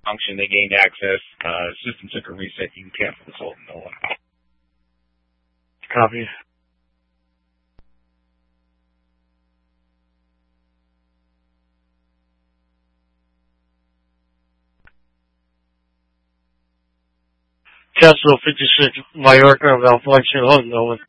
function. They gained access. System took a reset. You can cancel this whole no one. Copy. Castle 56, Mallorca, malfunction, hold no one.